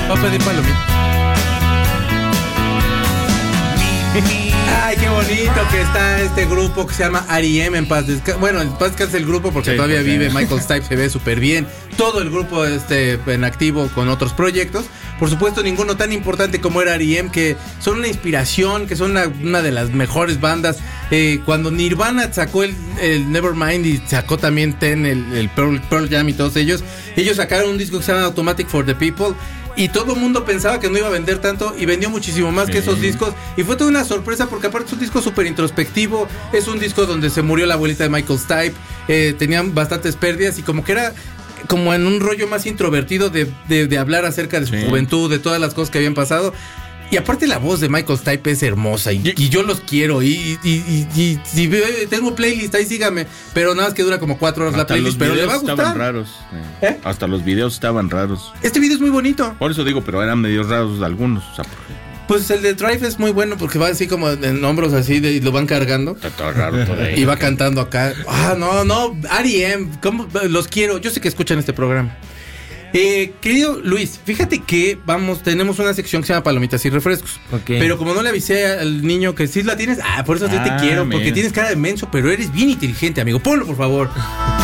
Va a pedir palomita. Ay, qué bonito que está este grupo que se llama R.E.M. en paz descanse. Bueno, en paz descanse el grupo porque todavía vive. Michael Stipe se ve súper bien. Todo el grupo en activo con otros proyectos. Por supuesto, ninguno tan importante como era R.E.M., que son una inspiración, que son una de las mejores bandas. Cuando Nirvana sacó el Nevermind y sacó también Ten, el Pearl Jam y todos ellos sacaron un disco que se llama Automatic for the People. Y todo el mundo pensaba que no iba a vender tanto y vendió muchísimo más que esos discos. Y fue toda una sorpresa porque aparte es un disco súper introspectivo. Es un disco donde se murió la abuelita de Michael Stipe. Tenían bastantes pérdidas y como que era como en un rollo más introvertido de hablar acerca de su juventud, de todas las cosas que habían pasado. Y aparte la voz de Michael Stipe es hermosa y yo los quiero y tengo playlist, ahí sígame, pero nada más que dura como 4 horas hasta la playlist, pero le va a gustar. Estaban raros. Hasta los videos estaban raros. Este video es muy bonito. Por eso digo, pero eran medio raros algunos, o sea, pues el de Drive es muy bueno porque va así como en hombros así y lo van cargando. Está todo raro todo ahí. Y va cantando acá. No, R.E.M., ¿cómo? Los quiero. Yo sé que escuchan este programa. Querido Luis, fíjate que tenemos una sección que se llama Palomitas y Refrescos. Okay. Pero como no le avisé al niño que sí la tienes, por eso sí te quiero, porque tienes cara de menso, pero eres bien inteligente, amigo. Ponlo, por favor.